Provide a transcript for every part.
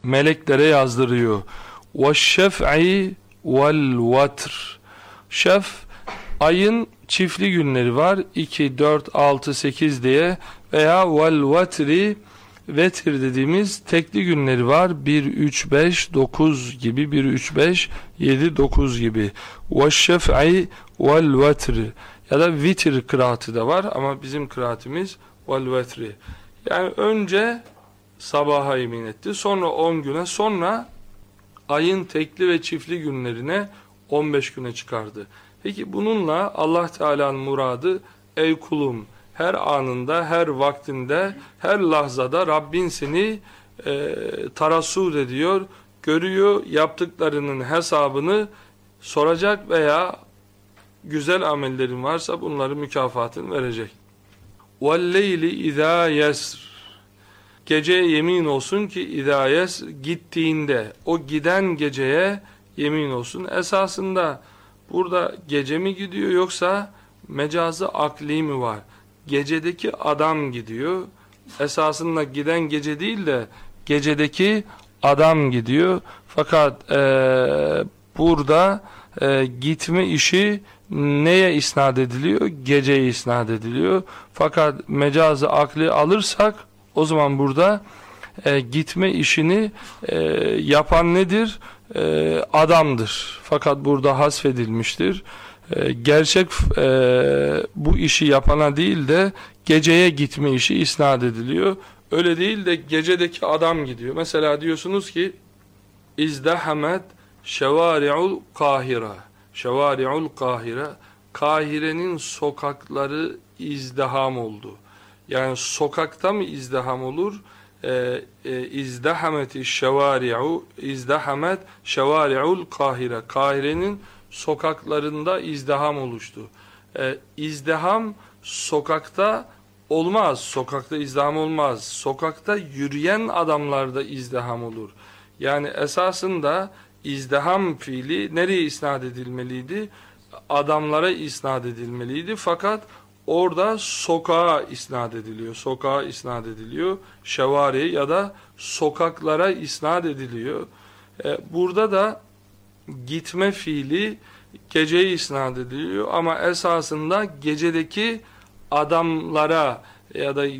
meleklere yazdırıyor. وَالشَّفْعِ وَالْوَتْرِ Şef, ayın çiftli günleri var. 2, 4, 6, 8 diye veya وَالْوَتْرِ vetir dediğimiz tekli günleri var. 1, 3, 5, 9 gibi. 1, 3, 5, 7, 9 gibi. وَالشَّفْعِ وَالْوَتْرِ ya da vitir kıraatı da var ama bizim kıraatimiz وَالْوَتْرِ. Yani önce sabaha yemin etti. Sonra 10 güne, sonra ayın tekli ve çiftli günlerine 15 güne çıkardı. Peki bununla Allah Teala'nın muradı, ey kulum, her anında, her vaktinde, her lahzada Rabbin seni tarassud ediyor, görüyor, yaptıklarının hesabını soracak veya güzel amellerin varsa bunların mükafatını verecek. وَالْلَيْلِ اِذَا يَسْرِ Geceye yemin olsun ki اِذَا يَسْرِ gittiğinde, o giden geceye yemin olsun. Esasında burada gece mi gidiyor yoksa mecazı akli mi var? Gecedeki adam gidiyor. Esasında giden gece değil de gecedeki adam gidiyor. Fakat burada gitme işi neye isnat ediliyor? Geceye isnat ediliyor. Fakat mecazı akli alırsak o zaman burada gitme işini yapan nedir? Adamdır. Fakat burada hasfedilmiştir. Gerçek bu işi yapana değil de geceye gitme işi isnat ediliyor. Öyle değil de gecedeki adam gidiyor. Mesela diyorsunuz ki İzdahamet şevari'ul Kahire. Şevari'ul Kahire, Kahire'nin sokakları izdiham oldu. Yani sokakta mı izdiham olur? İzdahameti şevari'u, izdahamet şevari'ul Kahire. Kahire'nin sokaklarında izdiham oluştu. İzdiham sokakta olmaz. Sokakta izdiham olmaz. Sokakta yürüyen adamlarda izdiham olur. Yani esasında izdiham fiili nereye isnat edilmeliydi? Adamlara isnat edilmeliydi. Fakat orada sokağa isnat ediliyor. Sokağa isnat ediliyor. Şevari ya da sokaklara isnat ediliyor. Burada da gitme fiili geceye isnat ediliyor ama esasında gecedeki adamlara ya da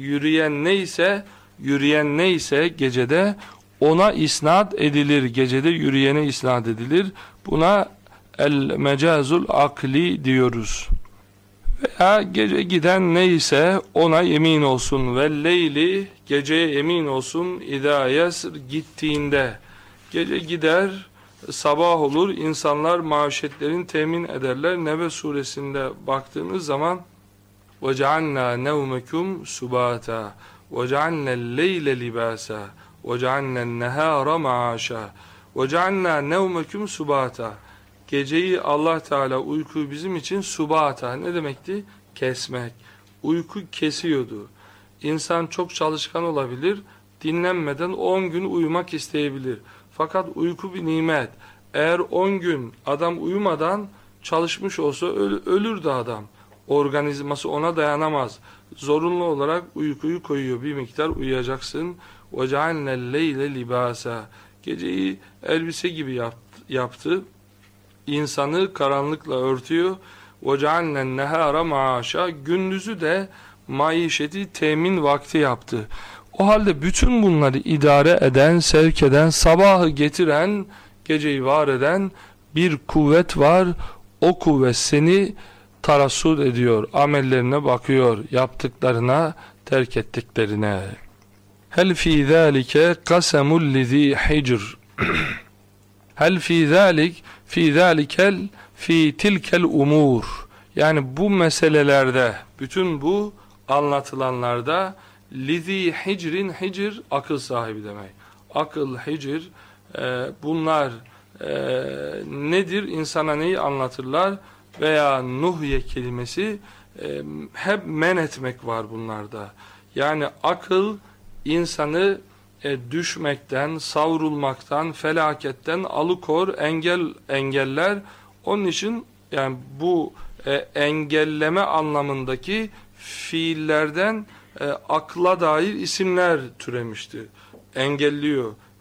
yürüyen neyse gecede ona isnat edilir. Gecede yürüyene isnat edilir. Buna el-mecazul akli diyoruz. Veya gece giden neyse ona yemin olsun. Ve-leyli geceye yemin olsun. İzâ yesr gittiğinde. Gece gider, sabah olur. İnsanlar maişetlerini temin ederler. Nebe suresinde baktığınız zaman وَجَعَلْنَا نَوْمَكُمْ سُبَاتًا وَجَعَلْنَا اللَّيْلَ لِبَاسًا وَجَعَلْنَا النَّهَارَ مَعَاشًا وَجَعَلْنَا نَوْمَكُمْ سُبَاتًا Geceyi Allah Teala, uykuyu bizim için subata, ne demekti? Kesmek. Uyku kesiyordu. İnsan çok çalışkan olabilir, dinlenmeden 10 gün uyumak isteyebilir. Fakat uyku bir nimet. Eğer 10 gün adam uyumadan çalışmış olsa ölürdü adam. Organizması ona dayanamaz. Zorunlu olarak uykuyu koyuyor. Bir miktar uyuyacaksın. وَجَعَلْنَا اللَّيْلَ لِبَاسًا Geceyi elbise gibi yaptı. İnsanı karanlıkla örtüyor. وَجَعَلْنَا النَّهَارَ مَعَاشًا Gündüzü de maişeti temin vakti yaptı. O halde bütün bunları idare eden, sevk eden, sabahı getiren, geceyi var eden bir kuvvet var. O kuvvet seni tarassud ediyor, amellerine bakıyor, yaptıklarına, terk ettiklerine. Hel fî zâlike kasemul lizî hicr. Hel fî zâlik, fî zâlikel, fî tilkel umûr. Yani bu meselelerde, bütün bu anlatılanlarda lizî hicrin, hicr akıl sahibi demek. Akıl, hicr, bunlar nedir? İnsana neyi anlatırlar? Veya nuhye kelimesi hep men etmek var bunlarda. Yani akıl insanı düşmekten, savrulmaktan, felaketten alıkor, engeller. Onun için yani bu engelleme anlamındaki fiillerden akla dair isimler türemişti. Engelliyor.